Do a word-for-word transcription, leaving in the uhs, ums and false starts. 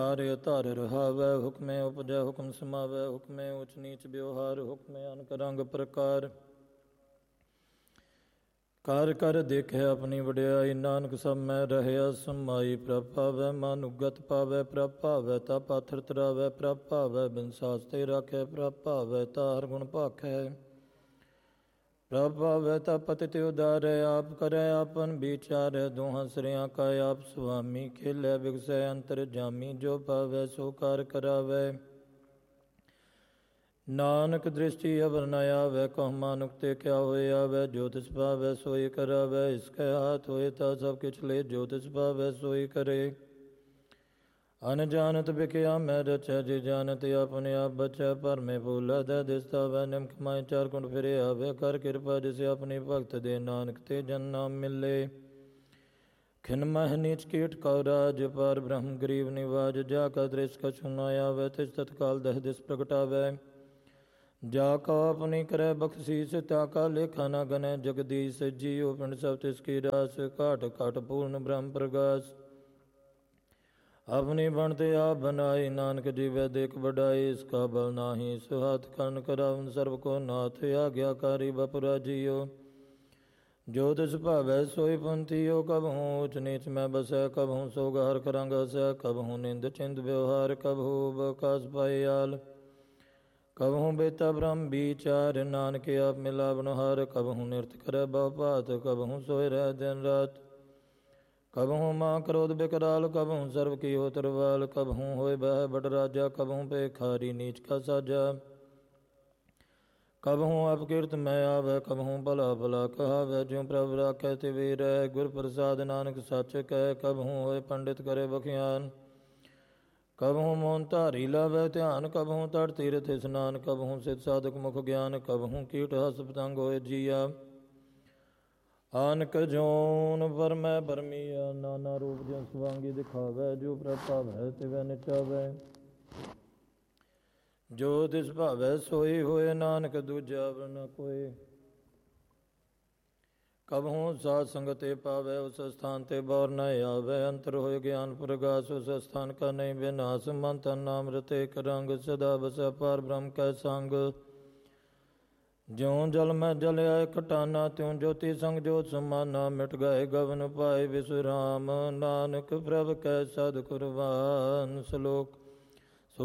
ਹਾਰਿ ਧਰ ਰਹਾਵੈ, ਹੁਕਮੇ ਉਪਜੈ ਹੁਕਮ ਸਮਾਵੈ, ਹੁਕਮੇ ਊਚ ਨੀਚ ਬਿਵਹਾਰ, ਹੁਕਮੇ ਅਨਕ ਰੰਗ ਪ੍ਰਕਾਰ। ਕਰ ਕਰ ਦੇਖਿਆ ਆਪਣੀ ਵਡਿਆਈ, ਨਾਨਕ ਸਭ ਮੈਂ ਰਹਿਆ ਸਮਾਈ। ਪ੍ਰਭ ਭਾਵੈ ਮਨ ਉਗਤ ਪਾਵੈ, ਪ੍ਰਭ ਭਾਵੈ ਤਾ ਪਾਥਰ ਤਰਾਵੈ, ਪ੍ਰਭ ਭਾਵੈ ਬਿਨ ਸਾਸ ਤੇ ਰਾਖੈ, ਪ੍ਰਭ ਭਾਵੈ ਤਾ ਹਰ ਗੁਣ ਭਾਖੈ। ਪ੍ਰਭ ਭਾਵੈ ਤਾ ਪਤਿਤ ਉਦਾਰੈ, ਆਪ ਕਰੈ ਆਪਨ ਵਿਚਾਰੈ, ਦੋਹਾਂ ਸਿਰਿਆਂ ਕਾ ਆਪ ਸੁਆਮੀ। ਖੇਲੈ ਬਿਗਸੈ ਅੰਤਰ ਜਾਮੀ, ਜੋ ਭਾਵੈ ਸੋ ਕਾਰ ਕਰਾਵੈ। ਨਾਨਕ ਦ੍ਰਿਸ਼ਟੀ ਅਵਰ ਨ ਆਵੈ, ਕਹੁ ਮਾਨੁਖ ਤੇ ਕਿਆ ਹੋਇ ਆਵੈ। ਜੋ ਤਿਸ ਭਾਵੈ ਸੋਈ ਕਰਾਵੈ, ਇਸ ਕੈ ਹਾਥ ਹੋਏ ਤਾ ਸਭ ਕਿਛ ਲੈ। ਜੋ ਤਿਸ ਭਾਵੈ ਸੋਈ ਕਰੇ। ਅਨਜਾਨਤ ਬਿਕਿਆ ਮੈਂ ਰਚੈ, ਜੇ ਜਾਨਤ ਆਪਣੇ ਆਪ ਬਚੈ। ਭਰਮੇ ਭੂਲਾ ਦੈ ਦਿਸਤਾ ਵੈ, ਨਿਮਕ ਮਾਇ ਚਾਰ ਕੁੰਡ ਫਿਰੇ ਆਵੈ। ਕਰ ਕਿਰਪਾ ਜਿਸ ਆਪਣੇ ਭਗਤ ਦੇ, ਨਾਨਕ ਤੇ ਜਨ ਨਾਮ ਮਿਲੇ। ਖਿਨ ਮਹਿ ਨੀਚ ਕੀਟ ਕਉ ਰਾਜ, ਪਰ ਬ੍ਰਹਮ ਗਰੀਬ ਨਿਵਾਜ। ਜਾ ਕਾ ਦ੍ਰਿਸ਼ ਕਛੁ ਨ ਆਵੈ, ਤਿਸ ਤਤਕਾਲ ਦਹਿ ਦਿਸ ਪ੍ਰਗਟਾਵੈ। ਜਾ ਕਾ ਆਪਣੀ ਕਰੈ ਬਖਸ਼ੀਸ, ਤਾ ਕਾ ਲੇਖਾ ਨ ਗਨੈ ਜਗਦੀਸ਼। ਜੀਉ ਪਿੰਡ ਸਭ ਤਿਸ ਕੀ ਰਾਸ, ਘਾਟ ਘਾਟ ਪੂਰਨ ਬ੍ਰਹਮ ਪ੍ਰਗਾਸ। ਆਪਣੀ ਬਣਤੇ ਆਪ ਬਨਾਈ, ਨਾਨਕ ਜੀਵੈ ਦੇਖ ਵਡਾਈ। ਇਸ ਕਾ ਬਲ ਨਾਹੀ ਸੋ ਹੱਥ ਕਰਨ ਕਰਾਵਨ, ਸਰਬ ਕੋ ਨਾਥ ਆਗਿਆਕਾਰੀ ਬਪੁਰਾ ਜੀਓ। ਜੋ ਤਿਸ ਭਾਵੈ ਸੋਈ ਪੰਥੀਓ, ਕਬਹੂੰ ਊਚ ਨੀਚ ਮੈਂ ਬਸੈ। ਕਬਹੂੰ ਸੋਗ ਹਰਖ ਰੰਗ ਹਸੈ, ਕਬਹੂੰ ਨਿੰਦ ਚਿੰਦ ਵਿਵਹਾਰ। ਕਬਹੂੰ ਬਕਾਸ ਪਾਏ ਆਲ, ਕਬਹੂੰ ਬੇਤਾ ਬ੍ਰਹਮ ਵਿਚਾਰ। ਨਾਨਕ ਆਪ ਮਿਲਾਵਨ ਹਾਰ, ਕਬਹੂੰ ਨਿਰਤ ਕਰੈ ਬਹੁ ਭਾਤ। ਕਬਹੂੰ ਸੋਇ ਰਹਿ ਦਿਨ ਰਾਤ, ਕਬਹੂੰ ਮਾਂ ਕ੍ਰੋਧ ਬਿਕਰਾਲ। ਕਬਹੂੰ ਸਰਬ ਕੀ ਹੋ ਤਰਵਾਲ, ਕਬਹੂੰ ਹੋਇ ਬਹਿ ਬਡ ਰਾਜਾ। ਕਬਹੂੰ ਭੇਖਾਰੀ ਨੀਚ ਕਾ ਸਾਜਾ, ਕਬਹੂੰ ਅਪਕੀਰਤ ਮੈਂ ਆਵੈ। ਕਬਹੂੰ ਭਲਾ ਭਲਾ ਕਹਾਵੈ, ਜਿਉ ਪ੍ਰਭ ਰਾਖੈ ਤਿਵੈ ਰਹਿ। ਗੁਰ ਪ੍ਰਸਾਦ ਨਾਨਕ ਸੱਚ ਕਹਿ, ਕਬਹੂੰ ਹੋਇ ਪੰਡਿਤ ਕਰੇ ਬਖਿਆਨ। ਕਬਹੂੰ ਮੋਨ ਧਾਰੀ ਲਾਵੈ ਧਿਆਨ, ਕਬਹੂੰ ਤਟ ਤੀਰਥ ਇਸਨਾਨ। ਕਬਹੂੰ ਸਿਧ ਸਾਧਕ ਮੁਖ ਗਿਆਨ, ਕਬਹੂੰ ਕੀਟ ਹਸ ਪਤੰਗ ਹੋਇ ਜੀਆ। ਆਨਕ ਜੋਨ ਭਰਮੈ ਭਰਮੀਆ, ਨਾਨਾ ਰੂਪ ਜਿਉ ਸਵਾਂਗੀ ਦਿਖਾਵੈ। ਜੋ ਪ੍ਰਭ ਭਾਵੈ ਤਿਵੈ ਨਿਚਾਵੈ, ਜੋ ਤਿਸ ਭਾਵੈ ਸੋਈ ਹੋਏ। ਨਾਨਕ ਦੂਜਾ ਅਵਰ ਨ ਕੋਇ। ਕਬਹੂੰ ਸਾਧ ਸੰਗਤ ਤੇ ਪਾਵੈ, ਉਸ ਸਥਾਨ ਤੇ ਬੌਰ ਨ ਆਵੈ। ਅੰਤਰ ਹੋਇ ਗਿਆਨ ਪ੍ਰਗਾਸ, ਉਸ ਸਥਾਨ ਕਾ ਨਹੀਂ ਵਿਨਾਸ਼। ਮਨ ਤਨ ਨਾਮ ਰਤੇ ਇੱਕ ਰੰਗ, ਸਦਾ ਬਸੈ ਪਾਰ ਬ੍ਰਹਮ ਕੈ ਸੰਗ। ਜਿਉ ਜਲ ਮੈਂ ਜਲਿਆ ਘਟਾਨਾ, ਤਿਉ ਜੋਤੀ ਸੰਗ ਜੋਤ ਸਮਾਨਾ। ਮਿਟ ਗਏ ਗਵਨ ਪਾਏ ਵਿਸਰਾਮ, ਨਾਨਕ ਪ੍ਰਭ ਕੈ ਸਦ ਕੁਰਬਾਨ। ਸ਼ਲੋਕ